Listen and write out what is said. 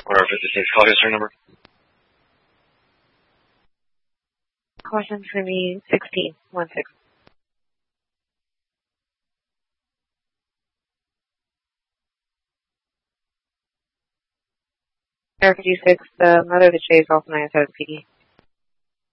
Order 56, call history number. Caution for me 1616. Air 56, the mother of the chase, also 9 out of PD.